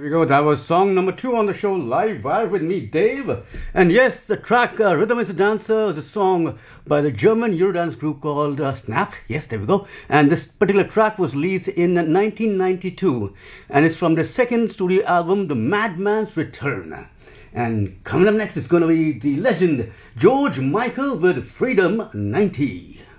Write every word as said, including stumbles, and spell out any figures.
Here we go. That was song number two on the show, Live Wire with me, Dave. And yes, the track uh, Rhythm is a Dancer is a song by the German Eurodance group called uh, Snap. Yes, there we go. And this particular track was released in nineteen ninety-two. And it's from the second studio album, The Madman's Return. And coming up next is going to be the legend George Michael with Freedom ninety.